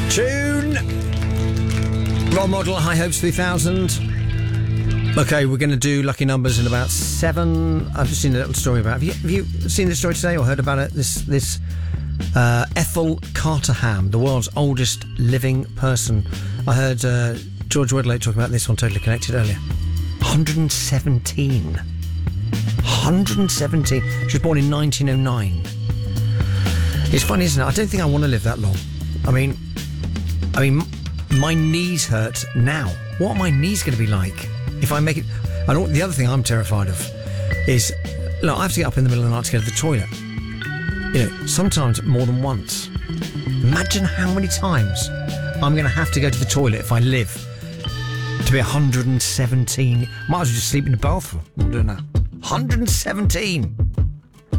Tune. Role model, High Hopes 3000. Okay, we're going to do lucky numbers in about 7. I've just seen a little story about it. Have you seen this story today or heard about it? This Ethel Carterham, the world's oldest living person. I heard George Wedlake talking about this on Totally Connected earlier. 117. 117. She was born in 1909. It's funny, isn't it? I don't think I want to live that long. I mean, my knees hurt now. What are my knees going to be like if I make it? And the other thing I'm terrified of is, look, I have to get up in the middle of the night to go to the toilet. You know, sometimes more than once. Imagine how many times I'm going to have to go to the toilet if I live to be 117. Might as well just sleep in the bathroom. I'm doing that. 117.